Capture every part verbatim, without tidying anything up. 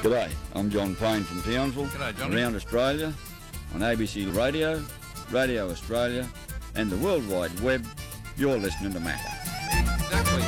G'day, I'm John Payne from Townsville, G'day, Johnny. around Australia, on A B C Radio, Radio Australia, and the World Wide Web. You're listening to Macca. Exactly.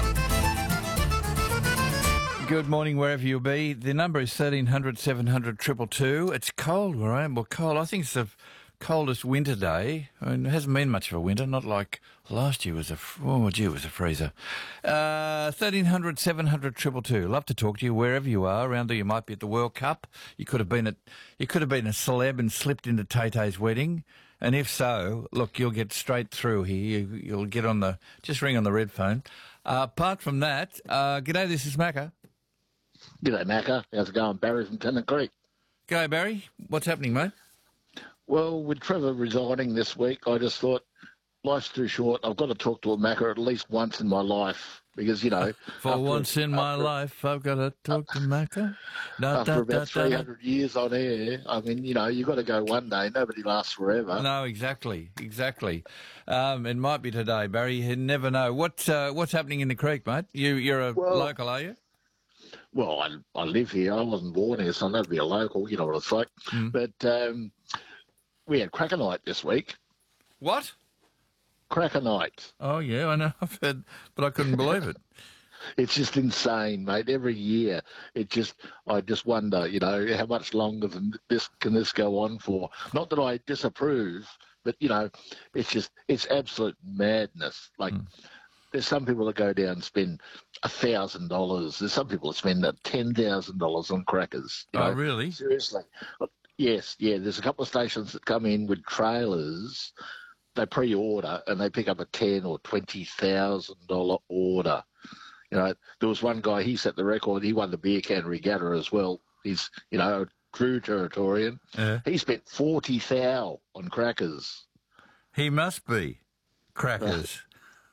Good morning, wherever you be. The number is thirteen hundred, seven hundred, two two two. It's cold where I am. Well, cold. I think it's the coldest winter day. I mean, it hasn't been much of a winter, not like last year was a, oh, gee, it was a freezer. Uh, thirteen hundred, seven hundred, two two two. Love to talk to you wherever you are. Around there, you might be at the World Cup. You could have been at, you could have been a celeb and slipped into Tay-Tay's wedding. And if so, look, you'll get straight through here. You, you'll get on the, just ring on the red phone. Uh, apart from that, uh, g'day, this is Macca. G'day, Macca. How's it going? Barry from Tennant Creek. G'day, Barry. What's happening, mate? Well, with Trevor resigning this week, I just thought, life's too short. I've got to talk to a Macca at least once in my life because, you know... For after, once in my after, life, I've got to talk to Macca. Da, after da, about da, three da. hundred years on air, I mean, you know, you've got to go one day. Nobody lasts forever. No, exactly, exactly. Um, it might be today, Barry. You never know. What, uh, what's happening in the creek, mate? You, you're a Well, local, are you? Well, I, I live here. I wasn't born here, so I'm going to be a local. You know what it's like. Mm. But um, we had Cracker Night this week. What? Cracker Night. Oh, yeah, I know. I've heard, but I couldn't believe it. It's just insane, mate. Every year, it just, I just wonder, you know, how much longer than this can this go on for? Not that I disapprove, but, you know, it's just, it's absolute madness. Like, mm. there's some people that go down and spend a thousand dollars. There's some people that spend ten thousand dollars on crackers. You oh, know? really? Seriously. Yes, yeah. There's a couple of stations that come in with trailers. They pre-order and they pick up a ten or twenty thousand dollar order. You know, there was one guy, he set the record. He won the beer can regatta as well. He's, you know, a true Territorian. Yeah. He spent forty thou on crackers. He must be crackers.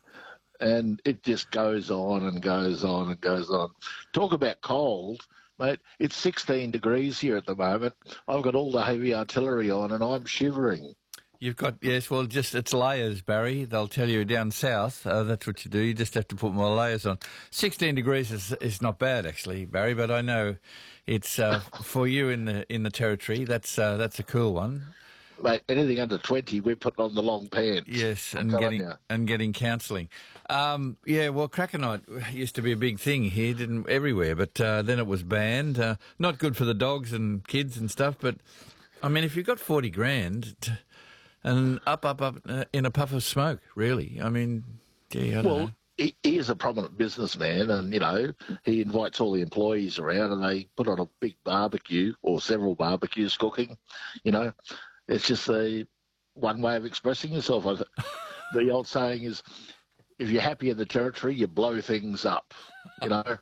And it just goes on and goes on and goes on. Talk about cold, mate. It's sixteen degrees here at the moment. I've got all the heavy artillery on and I'm shivering. You've got, yes, well, just, it's layers, Barry. They'll tell you down south, uh, that's what you do. You just have to put more layers on. sixteen degrees is, is not bad, actually, Barry, but I know it's, uh, for you in the, in the territory, that's, uh, that's a cool one. Mate, anything under twenty, we're putting on the long pants. Yes, and getting you. and getting counselling. Um, yeah, well, Cracker Night used to be a big thing here, didn't everywhere, but uh, then it was banned. Uh, not good for the dogs and kids and stuff, but I mean, if you've got forty grand t- and up, up, up uh, in a puff of smoke, really, I mean, gee, I don't well, know. He, he is a prominent businessman, and you know he invites all the employees around, and they put on a big barbecue or several barbecues cooking, you know. It's just a one way of expressing yourself. The old saying is, if you're happy in the territory, you blow things up, you know.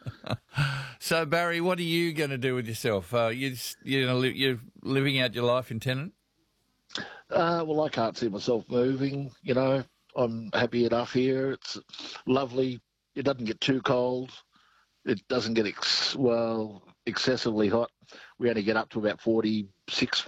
So, Barry, what are you going to do with yourself? Uh, you, you know, you're living out your life in Tennant? Uh, well, I can't see myself moving, you know. I'm happy enough here. It's lovely. It doesn't get too cold. It doesn't get, ex- well, excessively hot. We only get up to about forty-six,